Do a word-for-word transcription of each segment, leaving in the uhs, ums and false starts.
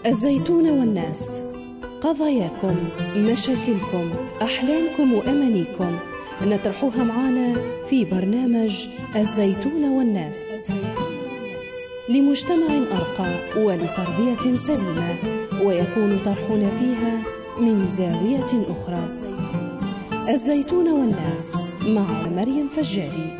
الزيتون والناس، قضاياكم، مشاكلكم، أحلامكم وأمانيكم نطرحوها معانا في برنامج الزيتون والناس، لمجتمع أرقى ولتربية سليمة، ويكون طرحنا فيها من زاوية أخرى. الزيتون والناس مع مريم فجاري.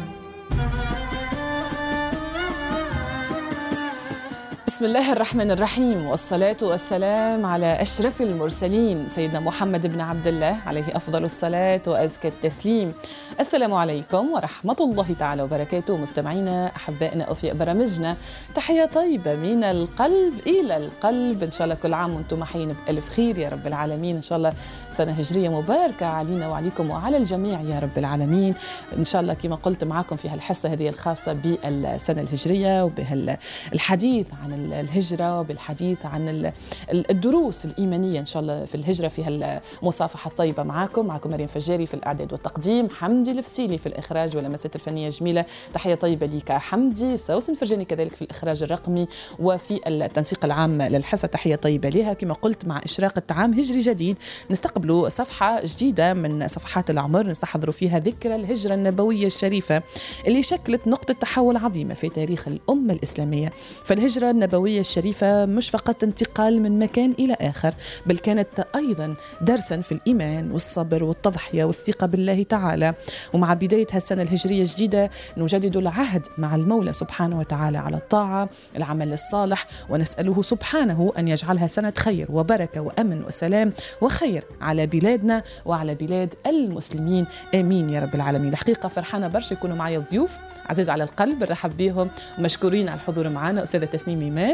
بسم الله الرحمن الرحيم، والصلاة والسلام على أشرف المرسلين سيدنا محمد بن عبد الله عليه أفضل الصلاة وأزكى التسليم. السلام عليكم ورحمة الله تعالى وبركاته مستمعينا أحبائنا في برامجنا. تحية طيبة من القلب إلى القلب، إن شاء الله كل عام وأنتم حين بألف خير يا رب العالمين. إن شاء الله سنة هجرية مباركة علينا وعليكم وعلى الجميع يا رب العالمين. إن شاء الله كما قلت معكم في هالحصة هذه الخاصة بالسنة الهجرية وبالحديث عن الهجرة وبالحديث عن الدروس الإيمانية إن شاء الله في الهجرة في هالمصافحة الطيبة. معكم معكم مريم فجاري في الإعداد والتقديم، حمدي الفسيلي في الإخراج واللمسات الفنية جميلة. تحية طيبة ليك حمدي. سوسن فرجاني كذلك في الإخراج الرقمي وفي التنسيق العام للحصة. تحية طيبة لها. كما قلت مع إشراقة عام هجري جديد نستقبلوا صفحة جديدة من صفحات العمر نستحضر فيها ذكرى الهجرة النبوية الشريفة اللي شكلت نقطة تحول عظيمة في تاريخ الأمة الإسلامية. فالهجرة النبوية الشريفة مش فقط انتقال من مكان إلى آخر، بل كانت أيضا درسا في الإيمان والصبر والتضحية والثقة بالله تعالى. ومع بداية هالسنة الهجرية الجديدة نجدد العهد مع المولى سبحانه وتعالى على الطاعة العمل الصالح، ونسأله سبحانه أن يجعلها سنة خير وبركة وأمن وسلام وخير على بلادنا وعلى بلاد المسلمين، آمين يا رب العالمين. الحقيقة فرحانة برشا يكونوا معي ضيوف عزيز على القلب، نرحب بهم ومشكورين على الحضور معنا. أستاذة تسنيم إيمان،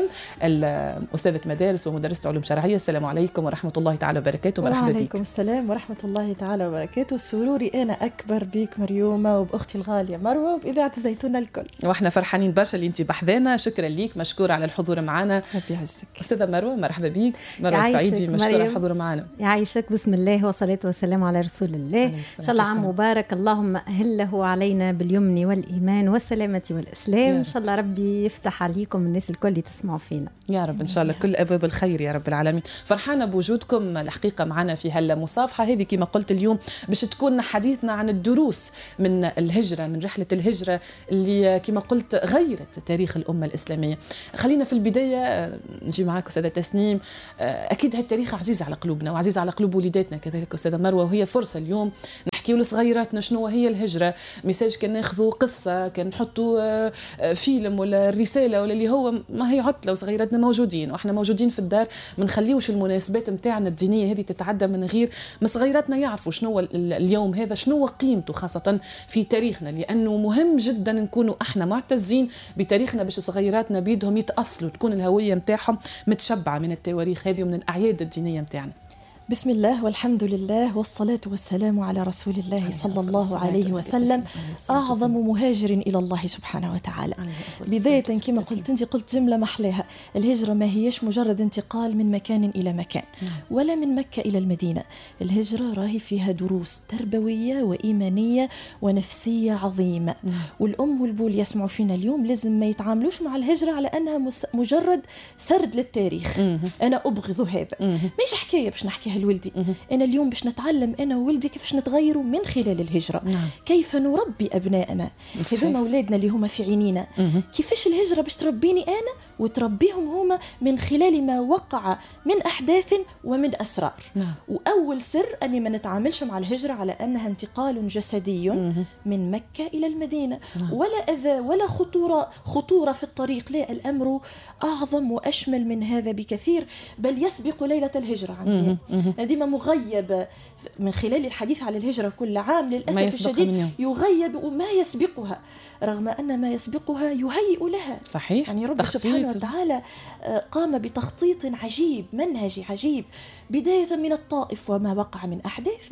أستاذة مدارس ومدرسة علوم شرعية، السلام عليكم ورحمة الله تعالى وبركاته. مرحبا بك. وعليكم السلام ورحمة الله تعالى وبركاته. سروري أنا أكبر بك مريومة وبأختي الغالية مروة وبإذاعة الزيتون الكل. وإحنا فرحانين برشا اللي أنت بحذانا. شكرا ليك، مشكورة على الحضور معنا. ربي يعزك. أستاذة مروة مرحبا بك. مروة السعيدي مشكورة على الحضور معنا. يعيشك. بسم الله والصلاة والسلام على رسول الله. إن شاء الله عام مبارك، اللهم أهله علينا باليمن والإيمان والسلامة والإسلام. إن شاء الله ربي يفتح عليكم الناس الكل اللي تسمعوا فينا يا رب. إن شاء الله كل أبواب الخير يا رب العالمين. فرحانة بوجودكم الحقيقة معنا في هالمصافحة هذه. كما قلت اليوم باش تكون حديثنا عن الدروس من الهجرة، من رحلة الهجرة اللي كما قلت غيرت تاريخ الأمة الإسلامية. خلينا في البداية نجي معاك أستاذة تسنيم. أكيد هالتاريخ عزيز على قلوبنا وعزيز على قلوب وليداتنا كذلك أستاذة مروة، وهي فرصة اليوم نحكيوا لصغيراتنا شنو هي الهجرة. ميساج كان ناخذوا قصة، كان نحطوا فيلم ولا رسالة ولا اللي هو ما هي عطلة وصغيراتنا موجودين واحنا موجودين في الدار، ما نخليوش المناسبات متاعنا الدينية هذه تتعدى من غير ما صغيراتنا يعرفوا شنو اليوم هذا، شنو قيمته خاصة في تاريخنا، لأنه مهم جدا نكونوا احنا معتزين بتاريخنا باش صغيراتنا بيدهم يتأصلوا، تكون الهوية متاعهم متشبعة من التواريخ هذه ومن الأعياد الدينية متاعنا. بسم الله والحمد لله والصلاة والسلام على رسول الله صلى الله عليه وسلم، أعظم مهاجر إلى الله سبحانه وتعالى. بداية كما قلت أنت، قلت جملة محلاها، الهجرة ما هيش مجرد انتقال من مكان إلى مكان ولا من مكة إلى المدينة. الهجرة راهي فيها دروس تربوية وإيمانية ونفسية عظيمة. والأم والبول يسمعوا فينا اليوم لازم ما يتعاملوش مع الهجرة على أنها مجرد سرد للتاريخ. أنا أبغض هذا، مش حكاية باش نحكيها لولدي. أنا اليوم باش نتعلم أنا وولدي كيفاش نتغيروا من خلال الهجرة. نعم. كيف نربي أبنائنا، هذوما أولادنا اللي هما في عينينا. مه. كيفاش الهجرة باش تربيني أنا وتربيهم هما من خلال ما وقع من أحداث ومن أسرار. نعم. وأول سر أني ما نتعاملش مع الهجرة على أنها انتقال جسدي مه. من مكة إلى المدينة. نعم. ولا أذى ولا خطورة خطورة في الطريق، لا، الأمر أعظم وأشمل من هذا بكثير، بل يسبق ليلة الهجرة عندي. ديما مغيب من خلال الحديث على الهجرة كل عام للأسف الشديد يغيب وما يسبقها، رغم أن ما يسبقها يهيئ لها. صحيح. يعني رب سبحانه وتعالى قام بتخطيط عجيب، منهج عجيب، بداية من الطائف وما وقع من أحداث،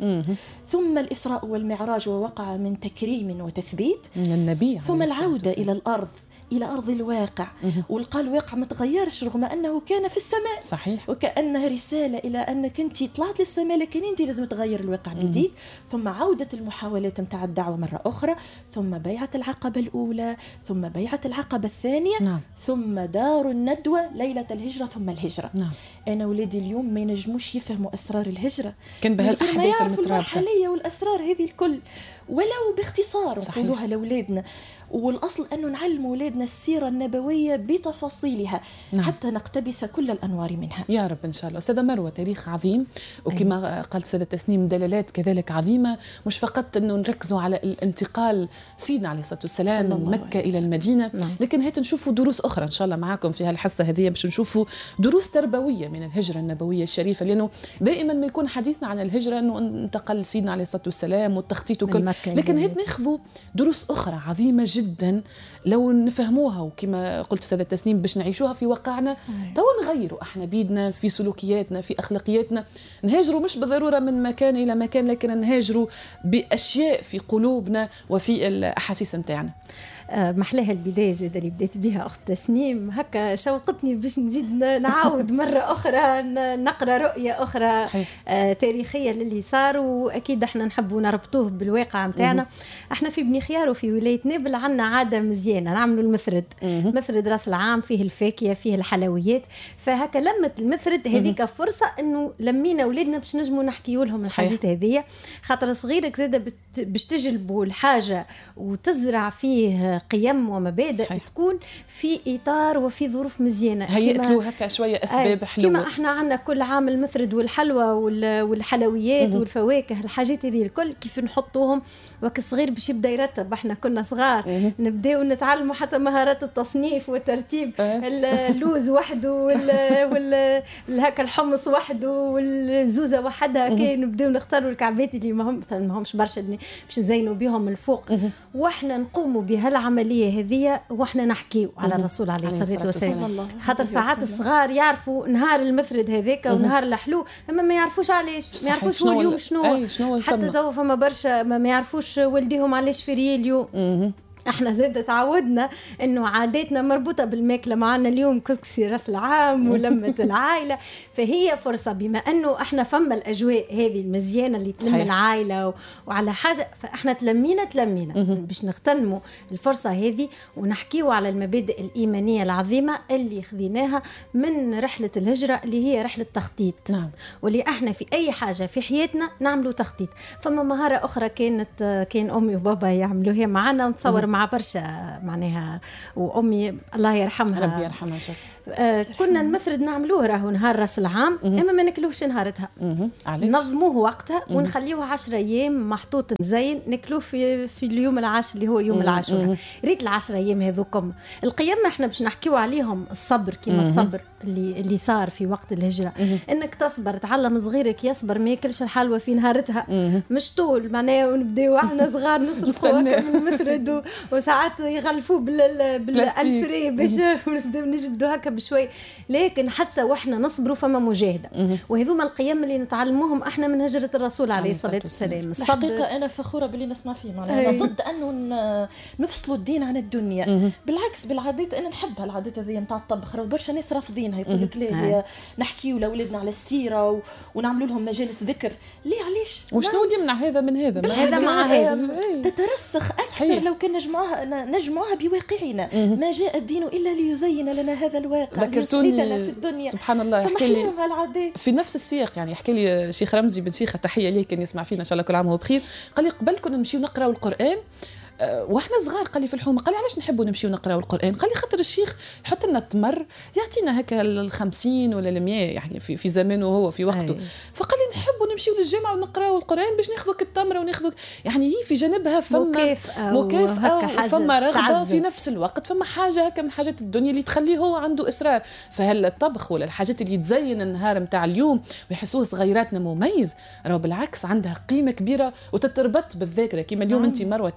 ثم الإسراء والمعراج ووقع من تكريم وتثبيت من النبي، ثم العودة إلى الأرض إلى أرض الواقع، ولقى الواقع ما تغيرش رغم أنه كان في السماء. صحيح. وكأنها رسالة إلى أنك أنت طلعت للسماء، لكن أنت لازم تغير الواقع جديد. ثم عودة المحاولات متاع الدعوة مرة أخرى، ثم بيعة العقبة الأولى، ثم بيعة العقبة الثانية. نعم. ثم دار الندوة ليلة الهجرة، ثم الهجرة. نعم. أنا ولادي اليوم ما ينجموش يفهموا أسرار الهجرة، كان بهالأحداث المترابطة المرحلية والأسرار هذه الكل ولو باختصار نقولوها لأولادنا. والأصل أنه نعلم أولادنا السيرة النبوية بتفاصيلها. نعم. حتى نقتبس كل الأنوار منها يا رب إن شاء الله. أستاذة مروة، تاريخ عظيم، وكما أيوة. قالت أستاذة تسنيم دلالات كذلك عظيمة، مش فقط أنه نركزوا على الانتقال سيدنا عليه الصلاة والسلام من مكة إلى المدينة. نعم. لكن هات نشوفوا دروس أخرى إن شاء الله معاكم في هالحصة هذه، باش نشوفوا دروس تربوية من الهجرة النبوية الشريفة، لأنه دائما ما يكون حديثنا عن الهجرة أنه انتقل سيدنا عليه الصلاة والسلام والتخطيط وكل، لكن هات ناخذوا دروس أخرى عظيمة جدا لو نفهموها، وكما قلت أستاذة تسنيم باش نعيشوها في واقعنا. توا نغيروا احنا بيدنا في سلوكياتنا في أخلاقياتنا، نهاجروا مش بالضرورة من مكان إلى مكان، لكن نهاجروا بأشياء في قلوبنا وفي الأحاسيس نتاعنا. محلاها البداية زاد اللي بديت بها أخت تسنيم، هكا شوقتني باش نزيد نعاود مرة أخرى نقرأ رؤية أخرى. صحيح. آه تاريخية للي صار، وأكيد احنا نحبوا نربطوه بالواقع متاعنا. احنا في بني خيار وفي ولاية نابل عنا عادة مزيانة، نعملوا المثرد. مثرد راس العام فيه الفاكهة فيه الحلويات، فهكا لمت المثرد هذيك فرصة انه لمينا ولادنا باش نجموا نحكيوا لهم الحاجات هذية، خاطر صغيرك زاده باش تجلبوا الحاجة وتزرع فيه قيم ومبادئ. صحيح. تكون في إطار وفي ظروف مزيانة، هيئت له هكا شوية أسباب حلوة. كما احنا عنا كل عام المثرد والحلوى والحلويات مم. والفواكه، الحاجات هذه الكل كيف نحطوهم وقت الصغير باش يبدا يرتب. احنا كنا صغار مم. نبداو نتعلموا حتى مهارات التصنيف والترتيب. أه. اللوز وحده وال هكا الحمص وحده والزوزة وحدها، كي نبداو نختاروا الكعبات اللي ما هم ما همش برشا باش نزينوا بهم الفوق. مم. واحنا نقوموا بهالعملية هذه واحنا نحكيو على الرسول عليه الصلاة والسلام، خاطر ساعات الصغار يعرفوا نهار المثرد هذاك ونهار الحلو، اما ما يعرفوش علاش، ما يعرفوش هو اليوم شنو. شنو حتى تو فما برشا ما يعرفوش والديهم علاش في اليوم. احنا زاد تعودنا انه عاداتنا مربوطه بالماكله، معنا اليوم كسكسي راس العام ولمه العائله، فهي فرصه بما انه احنا فما الاجواء هذه المزيانه اللي تلم العائله وعلى حاجه، فاحنا تلمينا تلمينا باش نغتنموا الفرصه هذه ونحكيوا على المبادئ الايمانيه العظيمه اللي خذيناها من رحله الهجره، اللي هي رحله تخطيط. نعم. واللي احنا في اي حاجه في حياتنا نعملوا تخطيط. فما مهاره اخرى كانت كان امي وبابا يعملوها معنا، ونتصور مع برشا معناها، وأمي الله يرحمها ربي يرحمها شك. آه كنا المثرد نعملوه راهو نهار راس العام، اما ما ناكلوش نهارتها، نظموه وقتها ونخليوه عشرة ايام محطوط مزين، ناكلوه في في اليوم العاشر اللي هو يوم العاشوراء. ريت العشرة ايام هذوكم القيم احنا باش نحكيو عليهم، الصبر كيما الصبر اللي اللي صار في وقت الهجره، انك تصبر، تعلم صغيرك يصبر، ما ياكلش الحلوى في نهارتها، مش طول معناها ونبداو احنا صغار نصرفوا من المثرد وساعات يغلفوه بال بالالفري باش نبداو نجبدوا هكا بشوي، لكن حتى واحنا نصبروا فما مجاهده. وهذوما القيم اللي نتعلموهم احنا من هجره الرسول عليه الصلاه والسلام. الحقيقه انا فخوره باللي نسمع فيه، معناها انا ضد انه نفصلوا الدين عن الدنيا. بالعكس بالعادات انا نحبها العادات هذه نتاع الطبخ، برشا ناس رافضينها، يقول لك لا نحكيوا لاولادنا على السيره و... ونعملوا لهم مجالس ذكر. ليه علاش؟ وشنو اللي يمنع هذا من هذا؟ هذا مع هذا تترسخ اكثر. صحيح. لو كان نجمعوها نجمعوها بواقعنا. ما جاء الدين الا ليزين لنا هذا الواقع، ذكرتوني في الدنيا. سبحان الله. يحكي لي في نفس السياق، يعني يحكي لي شيخ رمزي بن شيخه، تحيه ليه، كان يسمع فينا ان شاء الله كل عام وهو بخير. قال لي قبل كنا نمشيو نقراو القران واحنا صغار، قال لي في الحومه، قال لي علاش نحبوا نمشيو نقراو القران؟ قال لي خاطر الشيخ يحط لنا التمر يعطينا هكا الخمسين ولا المية، يعني في في زمانه هو في وقته. أي. فقال لي نحبوا نمشيو للجامعه ونقراو القران باش ناخذوا التمر وناخذوا، يعني هي في جانبها فما مكافاه مكافاه فما رغبه في نفس الوقت، فما حاجه هكا من حاجات الدنيا اللي تخليه هو عنده اصرار. فهل الطبخ ولا الحاجات اللي تزين النهار نتاع اليوم ويحسوه صغيراتنا مميز، راه بالعكس عندها قيمه كبيره وتتربط بالذاكره. كيما اليوم انت مروه تحكينا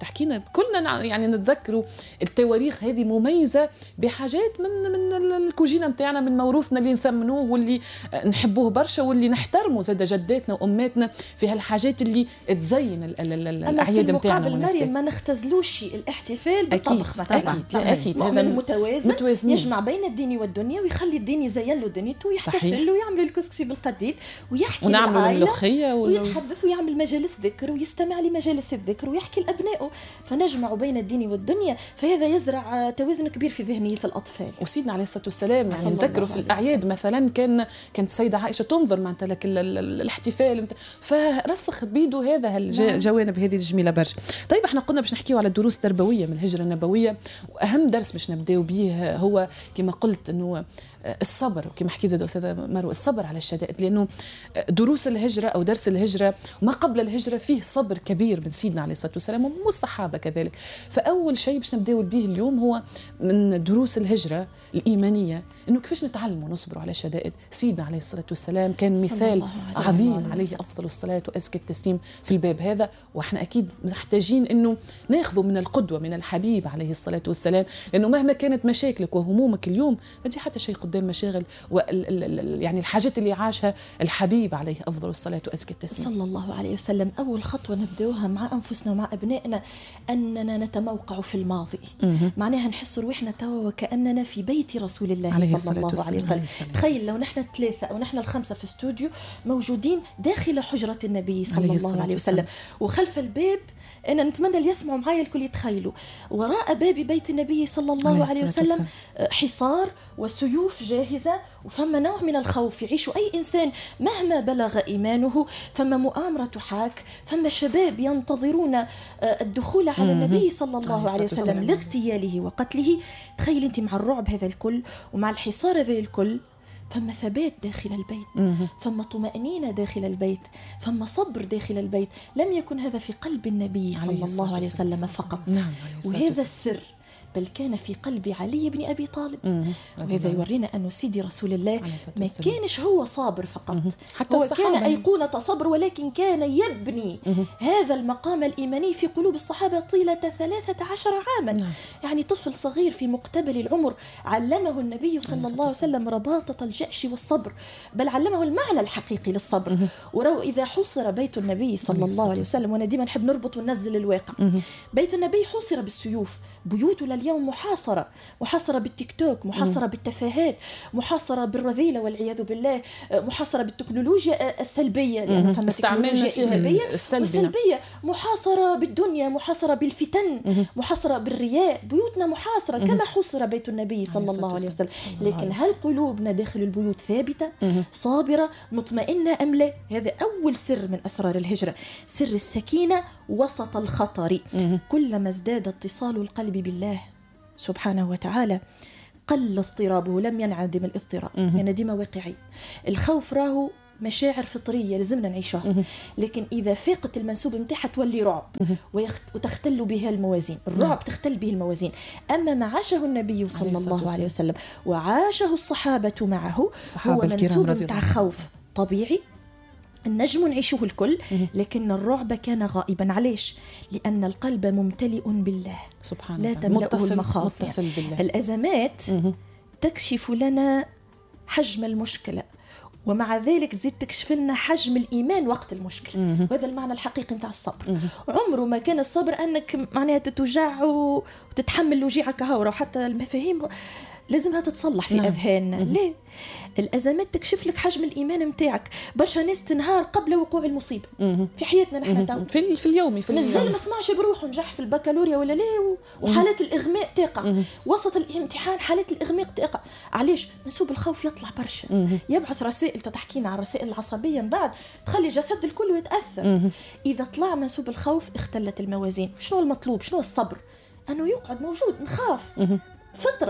كلنا يعني نتذكروا التواريخ هذه مميزة بحاجات من من الكوجينة متاعنا، من موروثنا اللي نثمنوه واللي نحبوه برشا واللي نحترموا زاد جداتنا وأماتنا في هالحاجات اللي تزين الأعياد متاعنا. أما في مريم ما نختزلوش الاحتفال بالطبخ مثلا. أكيد لا أكيد هذا متوازن متوازنين. يجمع بين الدين والدنيا ويخلي الدين يزين له دنيته ويحتفل ويعمل الكسكسي بالقديد ويحكي ونعمل الملوخية ويتحدث ويعمل مجالس ذكر ويستمع لمجالس الذكر ويحكي لأبنائه، فنجمع بين الدين والدنيا، فهذا يزرع توازن كبير في ذهنية الأطفال. وسيدنا عليه الصلاة والسلام يعني نذكروا في الأعياد مثلا كان كانت السيدة عائشة تنظر معناتها لك الاحتفال، فرسخ بيده هذا الجوانب هذه الجميلة برشا. طيب احنا قلنا باش نحكيو على الدروس التربوية من الهجرة النبوية، وأهم درس باش نبداو به هو كما قلت انه الصبر، وكما حكيت زاد أستاذة مروة الصبر على الشدائد، لأنه دروس الهجرة أو درس الهجرة وما قبل الهجرة فيه صبر كبير من سيدنا عليه الصلاة والسلام والصحابة كذلك. فأول شيء باش نبداو به اليوم هو من دروس الهجرة الإيمانية، إنه كيفاش نتعلم ونصبروا على الشدائد. سيدنا عليه الصلاة والسلام كان مثال عظيم عليه أفضل الصلاة وأزكى التسليم في الباب هذا، وإحنا أكيد محتاجين إنه ناخذ من القدوة من الحبيب عليه الصلاة والسلام، لأنه مهما كانت مشاكلك وهمومك اليوم ما دي حتى شيء قدام مشاغل وال يعني الحاجات اللي عاشها الحبيب عليه أفضل الصلاة وأزكى التسليم صلى الله عليه وسلم. أول خطوة نبدأوها مع أنفسنا ومع أبنائنا أننا نتموقع في الماضي. معناها نحس روحنا توا وكأننا في بيت رسول الله عليه صلى الله عليه وسلم. تخيل لو نحن الثلاثة أو نحن الخمسة في استوديو موجودين داخل حجرة النبي صلى عليه الله عليه وسلم، وخلف الباب أنا نتمنى اللي يسمعوا معايا الكل يتخيلوا وراء باب بيت النبي صلى الله عليه, عليه وسلم وسلم حصار وسيوف جاهزة، وفما نوع من الخوف يعيش أي إنسان مهما بلغ إيمانه. فما مؤامرة تحاك، فما شباب ينتظرون الدخول على النبي صلى الله عليه وسلم لاغتياله وقتله. تخيل أنت مع الرعب هذا الكل ومع الحصار هذا الكل، فما ثبات داخل البيت، فما طمأنينة داخل البيت، فما صبر داخل البيت. لم يكن هذا في قلب النبي صلى الله عليه وسلم فقط، وهذا السر بل كان في قلب علي بن أبي طالب. وهذا يورينا أن سيدي رسول الله ما كانش هو صابر فقط، حتى هو كان أيقونة صبر، ولكن كان يبني هذا المقام الإيماني في قلوب الصحابة طيلة ثلاثة عشر عاما. يعني طفل صغير في مقتبل العمر علمه النبي صلى الله عليه وسلم رباطة الجأش والصبر، بل علمه المعنى الحقيقي للصبر. ورو إذا حصر بيت النبي صلى الله عليه وسلم، وانا ديما نحب نربط وننزل الواقع، بيت النبي حصر بالسيوف، بيوت اليوم محاصرة، محاصرة بالتيك توك، محاصرة بالتفاهات، محاصرة بالرذيلة والعياذ بالله، محاصرة بالتكنولوجيا السلبية، لأن فما تكنولوجيا إيجابية وسلبية، محاصرة بالدنيا، محاصرة بالفتن، محاصرة بالرياء. بيوتنا محاصرة كما حصر بيت النبي صلى الله عليه وسلم. لكن هل قلوبنا داخل البيوت ثابتة صابرة مطمئنة أم لا؟ هذا أول سر من أسرار الهجرة، سر السكينة وسط الخطر. كلما ازداد اتصال القلب بالله سبحانه وتعالى قل اضطرابه، لم ينعدم الاضطراب. يعني ديما واقعي، الخوف راهو مشاعر فطرية لازمنا نعيشها، لكن إذا فاقت المنسوب متاعها تولي رعب وتختل بها الموازين. الرعب تختل به الموازين. أما ما عاشه النبي صلى الله عليه وسلم وعاشه الصحابة معه هو منسوب متاع خوف طبيعي النجم نعيشه الكل، لكن الرعب كان غائبا. علاش؟ لأن القلب ممتلئ بالله سبحان لا تملأه المخاوف. يعني الأزمات تكشف لنا حجم المشكلة، ومع ذلك زيد تكشف لنا حجم الإيمان وقت المشكلة. وهذا المعنى الحقيقي متاع الصبر. عمره ما كان الصبر أنك معناها تتوجع وتتحمل وجيعك هورا، وحتى المفاهيم لازمها تتصلح في أذهاننا. لا، الأزمات تكشف لك حجم الإيمان متاعك. برشا ناس تنهار قبل وقوع المصيبة في حياتنا نحن تو في في اليومي في مازال ما سمعش بروحه نجح في البكالوريا ولا لا، وحالات الإغماء تقع وسط الامتحان، حالات الإغماء تقع. علاش؟ منسوب الخوف يطلع برشا، يبعث رسائل تحكينا عن الرسائل العصبية، من بعد تخلي الجسد الكل يتأثر. إذا طلع منسوب الخوف اختلت الموازين. شنو المطلوب؟ شنو الصبر؟ أنه يقعد موجود، نخاف فطرة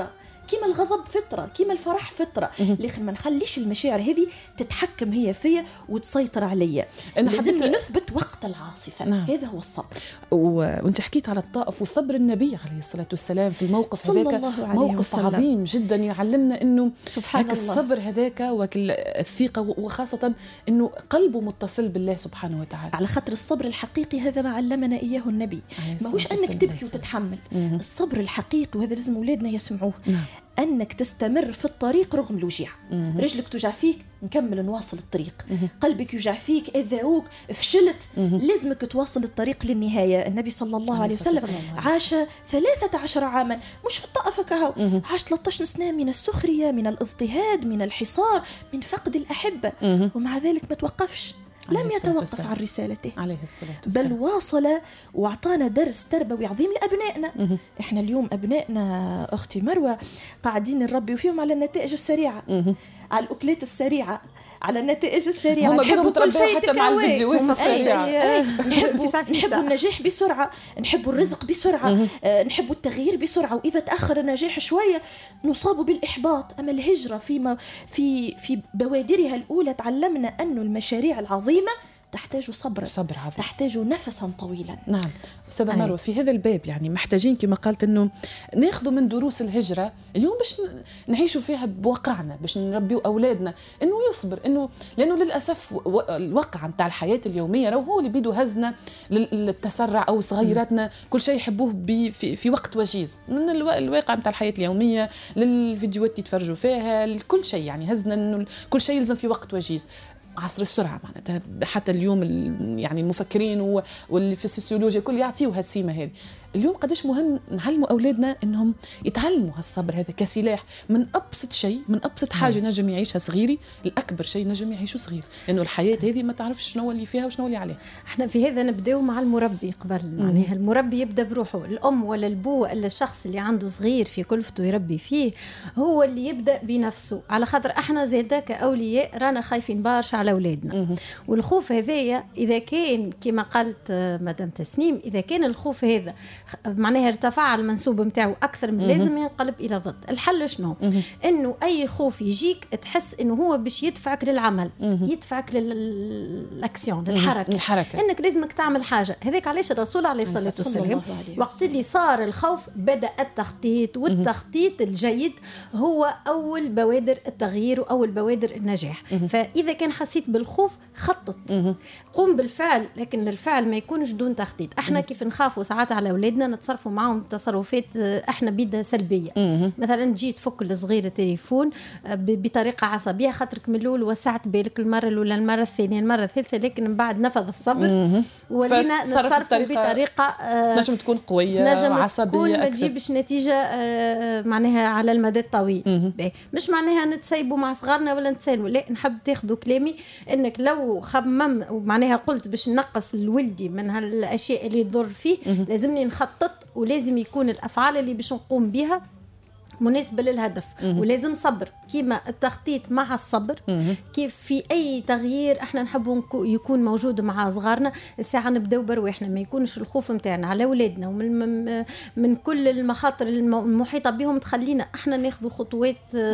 كيما الغضب فطره، كيما الفرح فطره، لكن ما نخليش المشاعر هذه تتحكم هي فيا وتسيطر عليا. لازمني نثبت وقت العاصفه. نعم. هذا هو الصبر. و... وانت حكيت على الطائف وصبر النبي عليه الصلاه والسلام في الموقف هذاك، موقف وسلم. عظيم جدا يعلمنا انه سبحان الله الصبر هذاك والثقه، وخاصه انه قلبه متصل بالله سبحانه وتعالى. على خاطر الصبر الحقيقي هذا ما علمنا اياه النبي، ماهوش انك تبكي وتتحمل. الصبر الحقيقي، وهذا لازم اولادنا يسمعوه، أنك تستمر في الطريق رغم الوجع. رجلك توجع فيك، نكمل نواصل الطريق. قلبك يوجع فيك، إذاوك، فشلت، لازمك تواصل الطريق للنهاية. النبي صلى الله عليه وسلم عاش ثلاثة عشر عاما، مش في الطائف كهو، عاش ثلاثة عشر سنة من السخرية، من الاضطهاد، من الحصار، من فقد الأحبة، ومع ذلك ما توقفش، لم يتوقف عن رسالته عليه الصلاة والسلام، بل واصل واعطانا درس تربوي عظيم لابنائنا. احنا اليوم ابنائنا اختي مروه قاعدين نربيوا فيهم على النتائج السريعه، على الاكلات السريعه، على النتائج السريعه. هم نحبوا كل شيء حتى مع الفيديوهات السريعه. نحبوا نحبوا النجاح بسرعه، نحبوا الرزق بسرعه، نحبوا التغيير بسرعه، واذا تاخر النجاح شويه نصاب بالاحباط. اما الهجره في في في بوادرها الاولى تعلمنا أن المشاريع العظيمه تحتاج صبر، صبر عظيم، تحتاج نفسا طويلا. نعم أستاذة مروة، في هذا الباب يعني محتاجين كما قالت أنه ناخذ من دروس الهجرة اليوم باش نعيشوا فيها بواقعنا، باش نربيوا أولادنا أنه يصبر، أنه لأنه للأسف الواقع متاع الحياة اليومية هو اللي بيدو هزنا للتسرع، أو صغيراتنا كل شيء يحبوه في, في وقت وجيز، من الواقع متاع الحياة اليومية للفيديوهات اللي يتفرجوا فيها، لكل شيء يعني هزنا أنه كل شيء يلزم في وقت وجيز. عصر السرعة معناتها، حتى اليوم يعني المفكرين واللي في السوسيولوجيا كل يعطيوا هالسيمة هذه. اليوم قداش مهم نعلموا أولادنا إنهم يتعلموا هالصبر هذا كسلاح، من أبسط شيء، من أبسط حاجة نجم يعيشها صغيري الأكبر شيء نجم يعيشه صغير، لأنه الحياة هذه ما تعرفش شنو اللي فيها وشنو اللي عليها. احنا في هذا نبدأ مع المربي قبل، معناها المربي يبدأ بروحه، الأم ولا البو ولا الشخص اللي عنده صغير في كلفته يربي فيه هو اللي يبدأ بنفسه، على خاطر احنا زيدا كأولياء رانا خايفين بارش على أولادنا. والخوف هذايا إذا كان كما قالت مدام تسنيم، إذا كان الخوف هذا معناها ارتفع المنسوب متاعه أكثر من لازم ينقلب إلى ضد. الحل شنو؟ إنه أي خوف يجيك تحس إنه هو باش يدفعك للعمل، يدفعك للأكسيون، للحركة. الحركة إنك لازمك تعمل حاجة. هذاك علاش الرسول عليه الصلاة والسلام وقت اللي صار الخوف بدأ التخطيط، والتخطيط الجيد هو أول بوادر التغيير وأول بوادر النجاح. فإذا كان حسيت بالخوف خطط، قوم بالفعل، لكن الفعل ما يكونش دون تخطيط. احنا كيف نخافوا ساعات على اولادنا نتصرفوا معهم تصرفات احنا بيدها سلبيه. مثلا تجي تفك الصغير التليفون بطريقه عصبيه، خاطرك من الاول وسعت بالك المره الاولى، المره الثانيه، المره الثالثه، لكن من بعد نفذ الصبر ولينا نتصرفوا بطريقه آه نجم تكون قويه نجم وعصبيه تكون ما تجيبش نتيجه آه معناها على المدى الطويل. مش معناها نتسيبوا مع صغارنا ولا نتسالوا، لا، نحب تاخذوا كلامي انك لو خمم معناها قلت باش نقص الولدي من هالاشياء اللي تضر فيه، لازمني نخطط، ولازم يكون الافعال اللي باش نقوم بها مناسبة للهدف. ولازم صبر، كيما التخطيط مع الصبر. كيف في أي تغيير احنا نحبه يكون موجود مع صغارنا، الساعة نبدأ برواحنا، ما يكونش الخوف متاعنا على أولادنا ومن من كل المخاطر المحيطة بهم تخلينا احنا ناخذ خطوات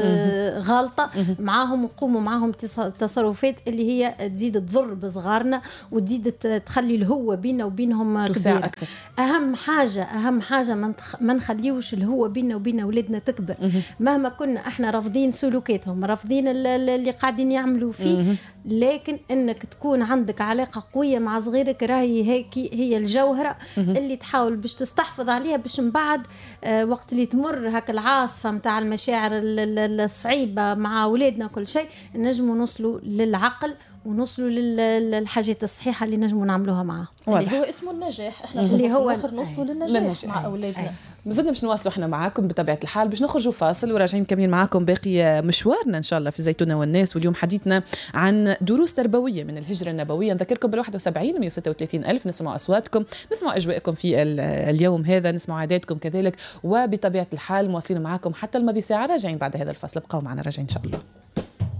غالطة معاهم، ونقوموا معاهم تصرفات اللي هي تزيد تضر بصغارنا وتزيد تخلي الهوة بيننا وبينهم كبيرة. أهم حاجة أهم حاجة ما نخليوش الهوة بيننا وبين أولادنا تكبر. مهما كنا احنا رافضين سلوكاتهم، رافضين اللي قاعدين يعملوا فيه، لكن انك تكون عندك علاقة قوية مع صغيرك راهي هيك هي الجوهرة اللي تحاول باش تستحفظ عليها، باش من بعد آه وقت اللي تمر هك العاصفة متاع المشاعر الصعيبة مع أولادنا كل شيء، نجموا نوصلوا للعقل ونوصلوا للحاجات الصحيحة اللي نجموا نعملوها معه، اللي هو اسمه النجاح. احنا اللي هو الاخر نوصلوا للنجاح مع اولادنا. مازلنا باش نواصلوا احنا معاكم بطبيعه الحال، باش نخرجوا فاصل وراجعين مكملين معاكم باقي مشوارنا ان شاء الله في زيتونة والناس. واليوم حديثنا عن دروس تربويه من الهجره النبويه. نذكركم بال واحد وسبعين مئة وستة وثلاثين ألف، نسمع اصواتكم، نسمع اجواءكم في اليوم هذا، نسمع عاداتكم كذلك، وبطبيعه الحال مواصلين معاكم حتى الماضي ساعه. راجعين بعد هذا الفاصل، بقوا معنا، راجعين ان شاء الله.